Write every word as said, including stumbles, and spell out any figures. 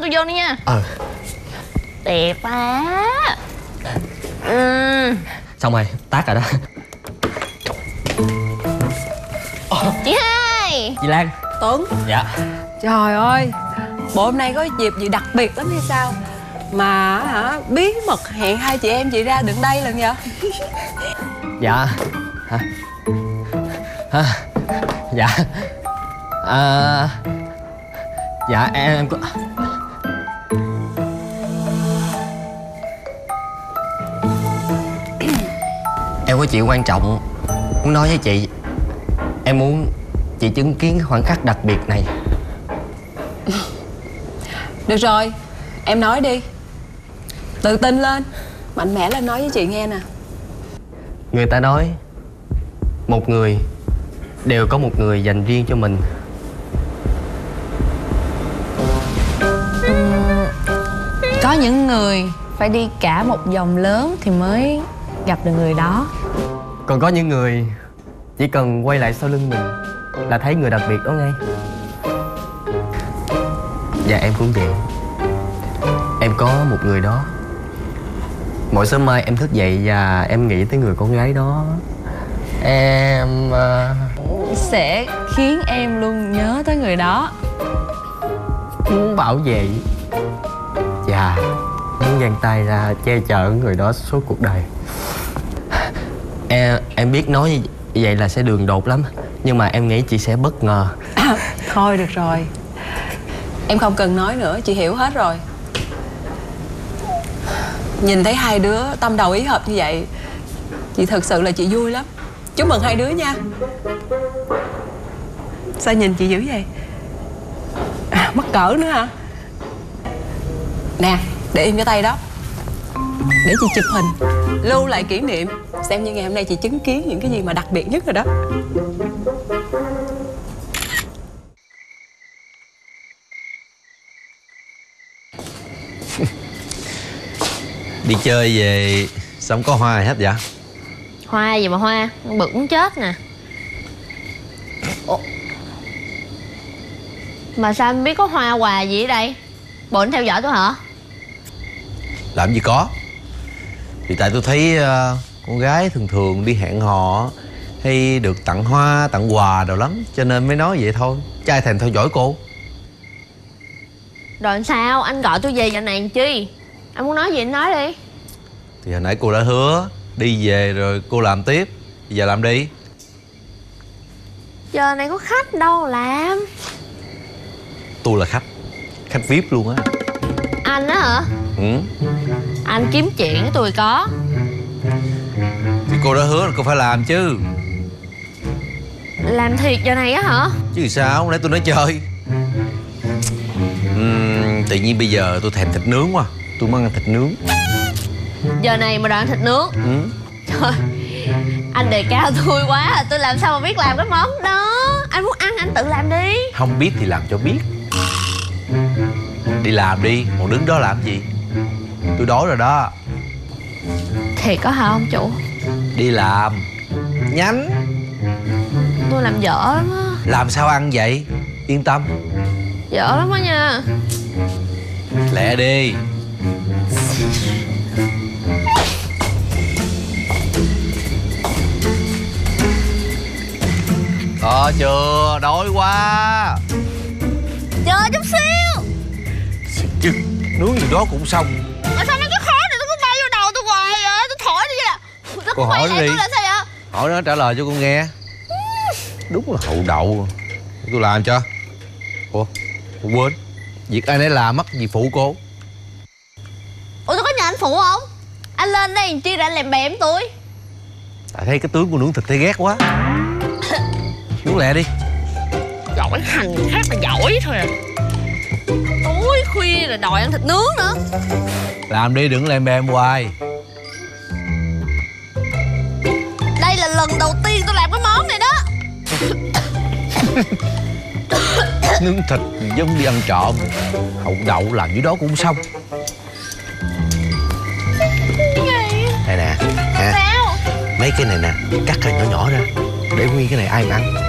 tôi vô đi nha. Ờ. Đẹp quá. Ừ. Xong rồi, tát rồi đó. Chị Hai. Chị Lan. Tuấn. Dạ. Trời ơi, bộ hôm nay có dịp gì đặc biệt lắm hay sao mà hả bí mật hẹn hai chị em chị ra đứng đây lần vậy? Dạ. Hả? Hả? Dạ. À... Dạ em, em có... Em có chuyện quan trọng muốn nói với chị. Em muốn chị chứng kiến cái khoảnh khắc đặc biệt này. Được rồi, em nói đi. Tự tin lên, mạnh mẽ lên nói với chị nghe nè. Người ta nói một người đều có một người dành riêng cho mình. Có những người phải đi cả một vòng lớn thì mới gặp được người đó. Còn có những người chỉ cần quay lại sau lưng mình là thấy người đặc biệt đó ngay. Và em cũng vậy. Em có một người đó. Mỗi sớm mai em thức dậy và em nghĩ tới người con gái đó. Em... Uh... sẽ khiến em luôn nhớ tới người đó. muốn bảo vệ và muốn giang tay ra che chở người đó suốt cuộc đời. Em, em biết nói như vậy là sẽ đường đột lắm, nhưng mà em nghĩ chị sẽ bất ngờ. À, thôi được rồi, em không cần nói nữa, chị hiểu hết rồi. Nhìn thấy hai đứa tâm đầu ý hợp như vậy, chị thật sự là chị vui lắm. Chúc mừng hai đứa nha. Sao nhìn chị dữ vậy? À, mắc cỡ nữa hả? Nè, để im cái tay đó, để chị chụp hình lưu lại kỷ niệm, xem như ngày hôm nay chị chứng kiến những cái gì mà đặc biệt nhất rồi đó. Đi chơi về xong có hoa gì hết vậy? Hoa gì mà hoa, bực muốn chết nè. Ủa? Mà sao em biết có hoa quà gì ở đây? Bộ anh theo dõi tôi hả? Làm gì có. Thì tại tôi thấy uh, con gái thường thường đi hẹn hò hay được tặng hoa, tặng quà đồ lắm, cho nên mới nói vậy thôi. Chứ ai thèm theo dõi cô. Rồi sao? Anh gọi tôi về giờ này làm chi? Anh muốn nói gì anh nói đi. Thì hồi nãy cô đã hứa đi về rồi cô làm tiếp. Bây giờ làm đi. Giờ này có khách đâu làm. Tôi là khách. Khách vi ai pi luôn á. Anh á hả? Ừ. Anh kiếm chuyện với tôi có. Thì cô đã hứa là cô phải làm chứ. Làm thiệt giờ này á hả? Chứ sao, nãy tôi nói chơi. uhm, Tự nhiên bây giờ tôi thèm thịt nướng quá. Tôi muốn ăn thịt nướng. Giờ này mà đòi ăn thịt nướng? Ừ. Trời, anh đề cao tôi quá. Tôi làm sao mà biết làm cái món đó. Anh muốn ăn anh tự làm đi. Không biết thì làm cho biết. Đi làm đi, còn đứng đó làm gì? Tôi đói rồi đó. Thiệt có hả ông chủ? Đi làm nhanh. Tôi làm dở lắm á. Làm sao ăn vậy? Yên tâm. Dở lắm á nha. Lẹ đi. Có chưa? Đói quá. Chờ chút xíu. Chứ nướng gì đó cũng xong. Mà sao mấy cái khó này nó cứ bay vô đầu tôi hoài vậy? Tôi thổi đi là nó Cô cứ quay hỏi lại đi. tôi là sao vậy? Hỏi nó trả lời cho con nghe. Đúng là hậu đậu. Tôi làm cho. Ủa, cô quên. Việc ai nấy làm mắc gì phụ cô. Ủa tôi có nhờ anh phụ không? Anh lên đây làm chi ra lèm bèm tôi. Tại thấy cái tướng của nướng thịt thấy ghét quá. Nướng lẹ đi. Giỏi hành người khác là giỏi thôi à. Tối khuya là đòi ăn thịt nướng nữa. Làm đi, đừng lem bem hoài. Đây là lần đầu tiên tôi làm cái món này đó. Nướng thịt giống đi ăn trộm. Hậu đậu làm dưới đó cũng xong. Gì? Đây nè ha. Sao? Mấy cái này nè, cắt ra nhỏ nhỏ ra. Để nguyên cái này ai mà ăn.